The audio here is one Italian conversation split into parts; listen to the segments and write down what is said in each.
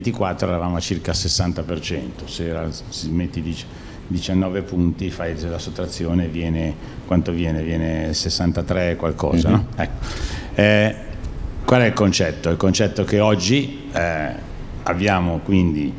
2024 eravamo a circa 60%, se metti 19 punti, fai la sottrazione, quanto viene? Viene 63 qualcosa, no? Ecco. Qual è il concetto? Il concetto che oggi abbiamo quindi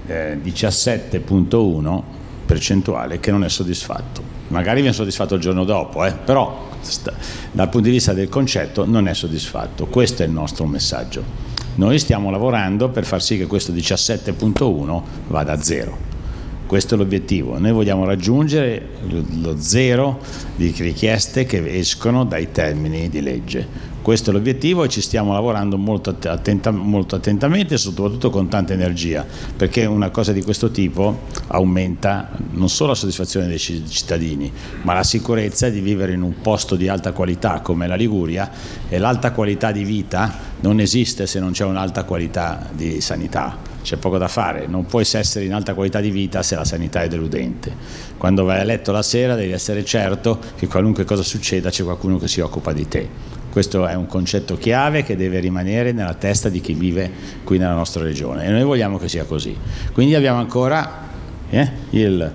17,1 percentuale che non è soddisfatto. Magari viene soddisfatto il giorno dopo, però dal punto di vista del concetto non è soddisfatto. Questo è il nostro messaggio. Noi stiamo lavorando per far sì che questo 17,1 vada a zero. Questo è l'obiettivo. Noi vogliamo raggiungere lo zero di richieste che escono dai termini di legge. Questo è l'obiettivo e ci stiamo lavorando molto attentamente e soprattutto con tanta energia, perché una cosa di questo tipo aumenta non solo la soddisfazione dei cittadini, ma la sicurezza di vivere in un posto di alta qualità come la Liguria, e l'alta qualità di vita non esiste se non c'è un'alta qualità di sanità. C'è poco da fare, non puoi essere in alta qualità di vita se la sanità è deludente. Quando vai a letto la sera devi essere certo che qualunque cosa succeda c'è qualcuno che si occupa di te. Questo è un concetto chiave che deve rimanere nella testa di chi vive qui nella nostra regione e noi vogliamo che sia così. Quindi abbiamo ancora il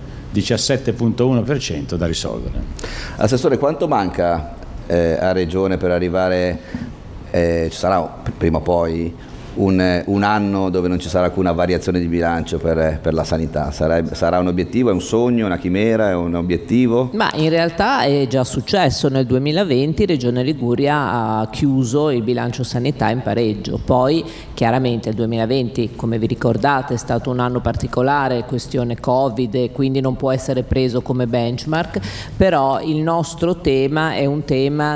17,1% da risolvere. Assessore, quanto manca a Regione per arrivare, ci sarà prima o poi un anno dove non ci sarà alcuna variazione di bilancio per la sanità? Sarà un obiettivo, è un sogno, è una chimera, è un obiettivo? Ma in realtà è già successo. Nel 2020 Regione Liguria ha chiuso il bilancio sanità in pareggio. Poi chiaramente il 2020, come vi ricordate, è stato un anno particolare, questione Covid, e quindi non può essere preso come benchmark, però il nostro tema è un tema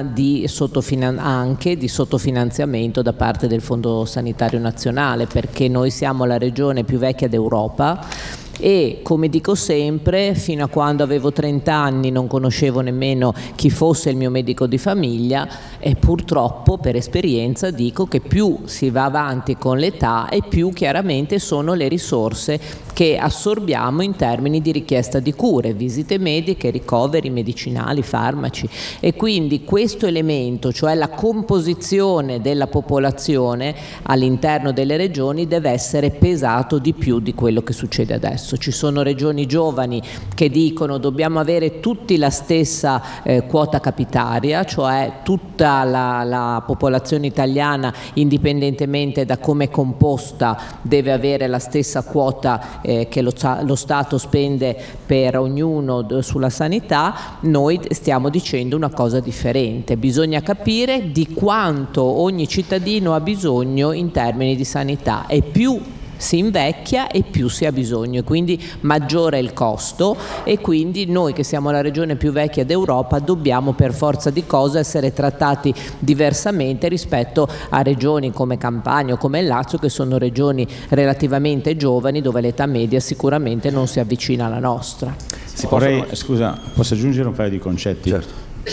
anche di sottofinanziamento da parte del Fondo Sanitario Nazionale, perché noi siamo la regione più vecchia d'Europa e, come dico sempre, fino a quando avevo 30 anni non conoscevo nemmeno chi fosse il mio medico di famiglia, e purtroppo per esperienza dico che più si va avanti con l'età e più chiaramente sono le risorse che assorbiamo in termini di richiesta di cure, visite mediche, ricoveri, medicinali, farmaci, e quindi questo elemento, cioè la composizione della popolazione all'interno delle regioni, deve essere pesato di più di quello che succede adesso. Ci sono regioni giovani che dicono dobbiamo avere tutti la stessa quota capitaria, cioè tutta la popolazione italiana, indipendentemente da come è composta, deve avere la stessa quota che lo Stato spende per ognuno sulla sanità. Noi stiamo dicendo una cosa differente. Bisogna capire di quanto ogni cittadino ha bisogno in termini di sanità, e più si invecchia e più si ha bisogno, e quindi maggiore è il costo, e quindi noi, che siamo la regione più vecchia d'Europa, dobbiamo per forza di cose essere trattati diversamente rispetto a regioni come Campania o come Lazio, che sono regioni relativamente giovani, dove l'età media sicuramente non si avvicina alla nostra. Scusa, posso aggiungere un paio di concetti? Certo.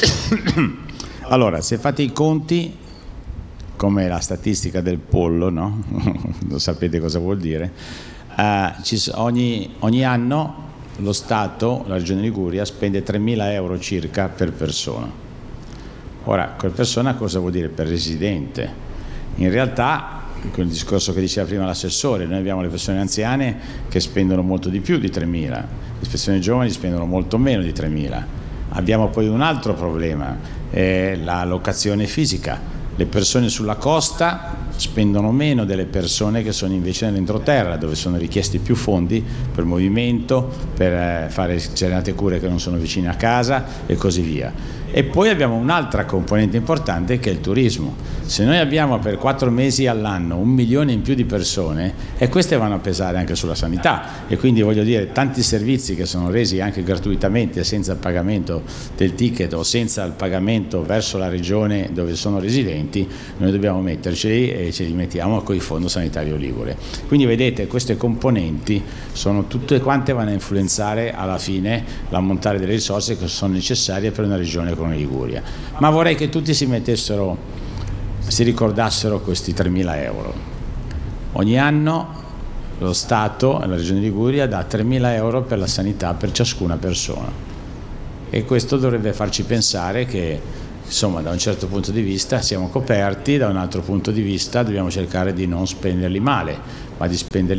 Allora, se fate i conti, come la statistica del pollo, no? Lo sapete cosa vuol dire? Ogni anno lo Stato, la Regione Liguria, spende 3.000 euro circa per persona. Ora, per persona cosa vuol dire? Per residente. In realtà, quel discorso che diceva prima l'assessore, noi abbiamo le persone anziane che spendono molto di più di 3.000, le persone giovani spendono molto meno di 3.000. Abbiamo poi un altro problema, la locazione fisica. Le persone sulla costa spendono meno delle persone che sono invece nell'entroterra, dove sono richiesti più fondi per movimento, per fare determinate cure che non sono vicine a casa e così via. E poi abbiamo un'altra componente importante, che è il turismo. Se noi abbiamo per 4 mesi all'anno 1 milione in più di persone, e queste vanno a pesare anche sulla sanità, e quindi voglio dire, tanti servizi che sono resi anche gratuitamente, senza il pagamento del ticket o senza il pagamento verso la regione dove sono residenti, noi dobbiamo metterci e ce li mettiamo con il Fondo Sanitario Ligure. Quindi vedete, queste componenti sono tutte quante, vanno a influenzare alla fine l'ammontare delle risorse che sono necessarie per una regione come Liguria. Ma vorrei che tutti si ricordassero questi 3.000 euro. Ogni anno lo Stato, la Regione Liguria, dà 3.000 euro per la sanità per ciascuna persona, e questo dovrebbe farci pensare che, insomma, da un certo punto di vista siamo coperti, da un altro punto di vista dobbiamo cercare di non spenderli male, ma di spenderli